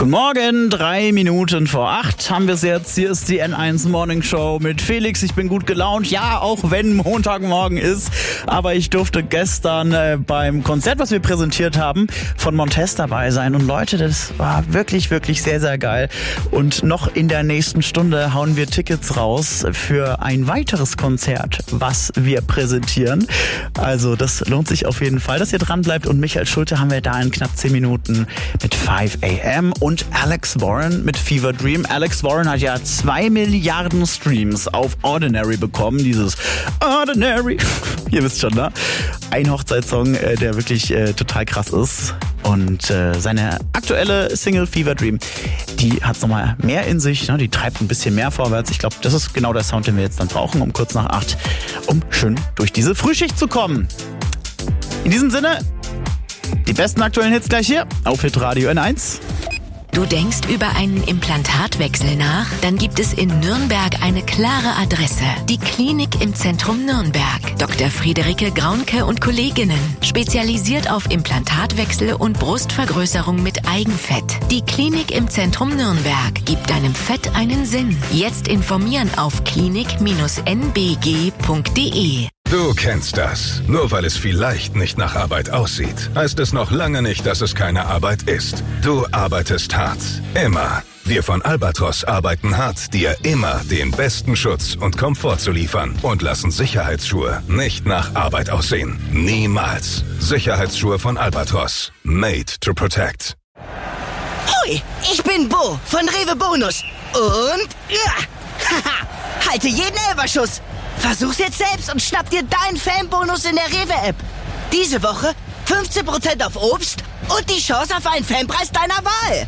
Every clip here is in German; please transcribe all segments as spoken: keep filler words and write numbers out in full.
Guten Morgen, drei Minuten vor acht haben wir es jetzt. Hier ist die N eins Morning Show mit Felix. Ich bin gut gelaunt, ja, auch wenn Montagmorgen ist. Aber ich durfte gestern äh, beim Konzert, was wir präsentiert haben, von Montez dabei sein. Und Leute, das war wirklich, wirklich sehr, sehr geil. Und noch in der nächsten Stunde hauen wir Tickets raus für ein weiteres Konzert, was wir präsentieren. Also das lohnt sich auf jeden Fall, dass ihr dran bleibt. Und Michael Schulte haben wir da in knapp zehn Minuten mit five a.m. und Alex Warren mit Fever Dream. Alex Warren hat ja zwei Milliarden Streams auf Ordinary bekommen. Dieses Ordinary, ihr wisst schon, ne? Ein Hochzeitssong, äh, der wirklich äh, total krass ist. Und äh, seine aktuelle Single Fever Dream, die hat nochmal mehr in sich, ne? Die treibt ein bisschen mehr vorwärts. Ich glaube, das ist genau der Sound, den wir jetzt dann brauchen, um kurz nach acht, um schön durch diese Frühschicht zu kommen. In diesem Sinne, die besten aktuellen Hits gleich hier auf Hitradio N eins. Du denkst über einen Implantatwechsel nach? Dann gibt es in Nürnberg eine klare Adresse. Die Klinik im Zentrum Nürnberg. Doktor Friederike Graunke und Kolleginnen. Spezialisiert auf Implantatwechsel und Brustvergrößerung mit Eigenfett. Die Klinik im Zentrum Nürnberg gibt deinem Fett einen Sinn. Jetzt informieren auf klinik Bindestrich n b g punkt d e. Du kennst das. Nur weil es vielleicht nicht nach Arbeit aussieht, heißt es noch lange nicht, dass es keine Arbeit ist. Du arbeitest hart. Immer. Wir von Albatros arbeiten hart, dir immer den besten Schutz und Komfort zu liefern und lassen Sicherheitsschuhe nicht nach Arbeit aussehen. Niemals. Sicherheitsschuhe von Albatros. Made to protect. Hoi, ich bin Bo von Rewe Bonus. Und ja, haha, halte jeden Elberschuss. Versuch's jetzt selbst und schnapp dir deinen Fanbonus in der Rewe-App. Diese Woche fünfzehn Prozent auf Obst und die Chance auf einen Fanpreis deiner Wahl.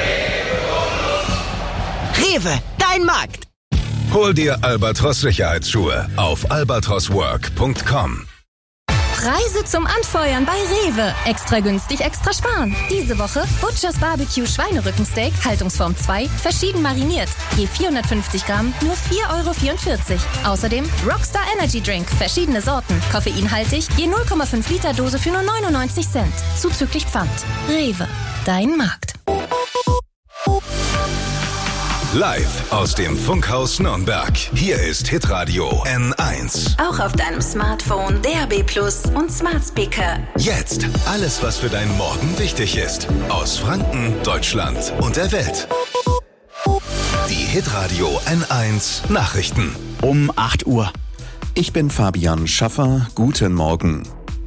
Rewe, dein Markt. Hol dir Albatros Sicherheitsschuhe auf albatros work punkt com. Preise zum Anfeuern bei Rewe. Extra günstig, extra sparen. Diese Woche Butchers Barbecue Schweinerückensteak, Haltungsform zwei, verschieden mariniert. Je vierhundertfünfzig Gramm, nur vier Euro vierundvierzig. Außerdem Rockstar Energy Drink, verschiedene Sorten. Koffeinhaltig, je null Komma fünf Liter Dose für nur neunundneunzig Cent. Zuzüglich Pfand. Rewe, dein Markt. Live aus dem Funkhaus Nürnberg. Hier ist Hitradio N eins. Auch auf deinem Smartphone, D A B Plus und Smart Speaker. Jetzt alles, was für deinen Morgen wichtig ist. Aus Franken, Deutschland und der Welt. Die Hitradio N eins Nachrichten. Um acht Uhr. Ich bin Fabian Schaffer. Guten Morgen.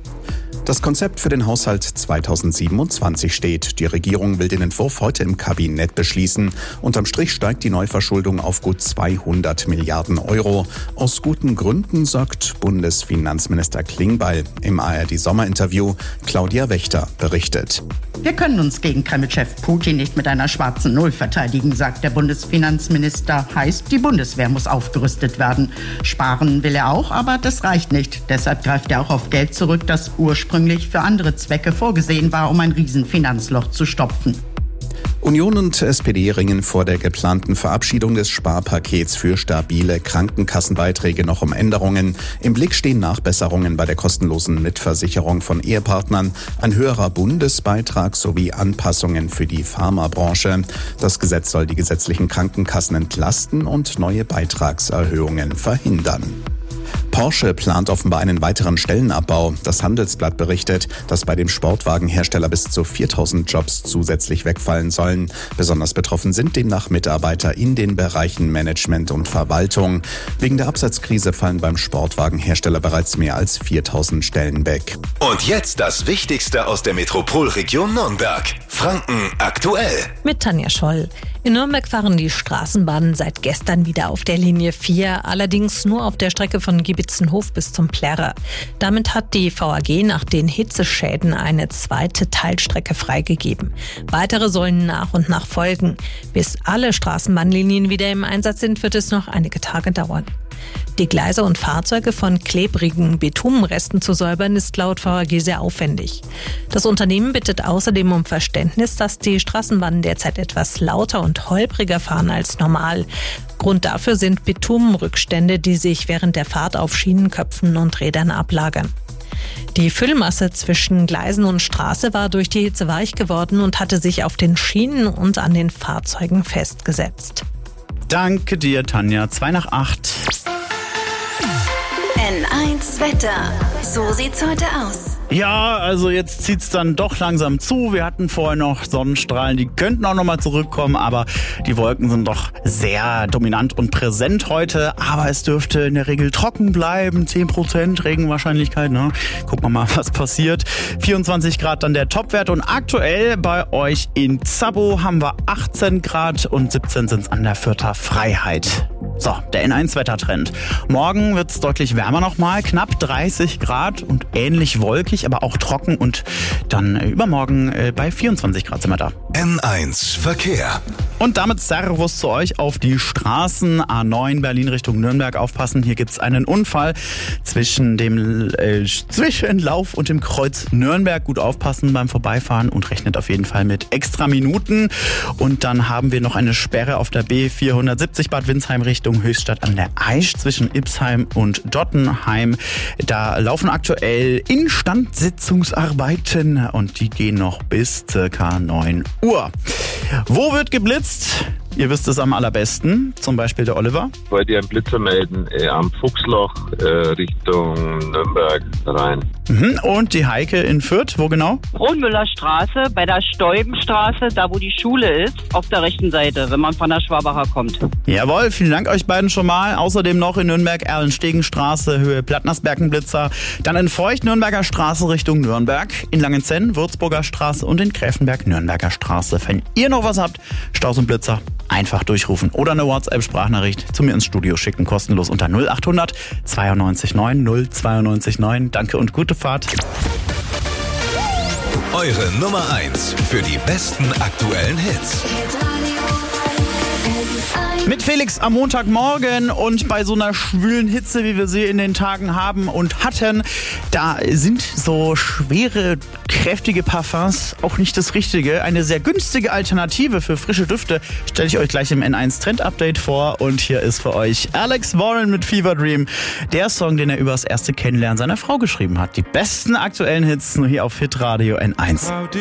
Das Konzept für den Haushalt zweitausendsiebenundzwanzig steht. Die Regierung will den Entwurf heute im Kabinett beschließen. Unterm Strich steigt die Neuverschuldung auf gut zweihundert Milliarden Euro. Aus guten Gründen, sagt Bundesfinanzminister Klingbeil. Im A R D-Sommerinterview Claudia Wächter berichtet. Wir können uns gegen Kreml-Chef Putin nicht mit einer schwarzen Null verteidigen, sagt der Bundesfinanzminister. Heißt, die Bundeswehr muss aufgerüstet werden. Sparen will er auch, aber das reicht nicht. Deshalb greift er auch auf Geld zurück, das ursprünglich für andere Zwecke vorgesehen war, um ein Riesenfinanzloch zu stopfen. Union und S P D ringen vor der geplanten Verabschiedung des Sparpakets für stabile Krankenkassenbeiträge noch um Änderungen. Im Blick stehen Nachbesserungen bei der kostenlosen Mitversicherung von Ehepartnern, ein höherer Bundesbeitrag sowie Anpassungen für die Pharmabranche. Das Gesetz soll die gesetzlichen Krankenkassen entlasten und neue Beitragserhöhungen verhindern. Porsche plant offenbar einen weiteren Stellenabbau. Das Handelsblatt berichtet, dass bei dem Sportwagenhersteller bis zu viertausend Jobs zusätzlich wegfallen sollen. Besonders betroffen sind demnach Mitarbeiter in den Bereichen Management und Verwaltung. Wegen der Absatzkrise fallen beim Sportwagenhersteller bereits mehr als viertausend Stellen weg. Und jetzt das Wichtigste aus der Metropolregion Nürnberg. Franken aktuell. Mit Tanja Scholl. In Nürnberg fahren die Straßenbahnen seit gestern wieder auf der Linie vier, allerdings nur auf der Strecke von Giebitzenhof bis zum Plärrer. Damit hat die V A G nach den Hitzeschäden eine zweite Teilstrecke freigegeben. Weitere sollen nach und nach folgen. Bis alle Straßenbahnlinien wieder im Einsatz sind, wird es noch einige Tage dauern. Die Gleise und Fahrzeuge von klebrigen Bitumenresten zu säubern, ist laut V A G sehr aufwendig. Das Unternehmen bittet außerdem um Verständnis, dass die Straßenbahnen derzeit etwas lauter und holpriger fahren als normal. Grund dafür sind Bitumenrückstände, die sich während der Fahrt auf Schienenköpfen und Rädern ablagern. Die Füllmasse zwischen Gleisen und Straße war durch die Hitze weich geworden und hatte sich auf den Schienen und an den Fahrzeugen festgesetzt. Danke dir, Tanja. Zwei nach acht. N eins Wetter. So sieht's heute aus. Ja, also jetzt zieht's dann doch langsam zu. Wir hatten vorher noch Sonnenstrahlen, die könnten auch nochmal zurückkommen, aber die Wolken sind doch sehr dominant und präsent heute. Aber es dürfte in der Regel trocken bleiben. zehn Prozent Regenwahrscheinlichkeit, ne? Gucken wir mal, was passiert. vierundzwanzig Grad dann der Topwert und aktuell bei euch in Zabo haben wir achtzehn Grad und siebzehn sind's an der Fürther Freiheit. So, der N eins Wettertrend. Morgen wird's deutlich wärmer nochmal, knapp dreißig Grad und ähnlich wolkig, aber auch trocken und dann übermorgen äh, bei vierundzwanzig Grad sind wir da. N eins Verkehr. Und damit Servus zu euch auf die Straßen. A neun Berlin Richtung Nürnberg, aufpassen. Hier gibt's einen Unfall zwischen dem äh, Zwischenlauf und dem Kreuz Nürnberg. Gut aufpassen beim Vorbeifahren und rechnet auf jeden Fall mit extra Minuten. Und dann haben wir noch eine Sperre auf der B vierhundertsiebzig Bad Windsheim Richtung Höchstadt an der Aisch zwischen Ibsheim und Dottenheim. Da laufen aktuell Instandsetzungsarbeiten und die gehen noch bis circa neun Uhr. Wo wird geblitzt? Ihr wisst es am allerbesten, zum Beispiel der Oliver. Ich wollte einen Blitzer melden äh, am Fuchsloch äh, Richtung Nürnberg rein. Mhm. Und die Heike in Fürth, wo genau? Kronmüllerstraße, bei der Steubenstraße, da wo die Schule ist, auf der rechten Seite, wenn man von der Schwabacher kommt. Jawohl, vielen Dank euch beiden schon mal. Außerdem noch in Nürnberg Erlenstegenstraße, Höhe Plattnersberg ein Blitzer. Dann in Feucht Nürnberger Straße Richtung Nürnberg, in Langenzenn Würzburger Straße und in Gräfenberg Nürnberger Straße. Wenn ihr noch was habt, Staus und Blitzer, einfach durchrufen oder eine WhatsApp-Sprachnachricht zu mir ins Studio schicken, kostenlos unter null acht hundert zweiundneunzig neun null zweiundneunzig neun. Danke und gute Fahrt. Eure Nummer eins für die besten aktuellen Hits. Mit Felix am Montagmorgen und bei so einer schwülen Hitze, wie wir sie in den Tagen haben und hatten, da sind so schwere, kräftige Parfums auch nicht das Richtige. Eine sehr günstige Alternative für frische Düfte stelle ich euch gleich im N eins Trend Update vor und hier ist für euch Alex Warren mit Fever Dream, der Song, den er über das erste Kennenlernen seiner Frau geschrieben hat. Die besten aktuellen Hits nur hier auf Hitradio N eins.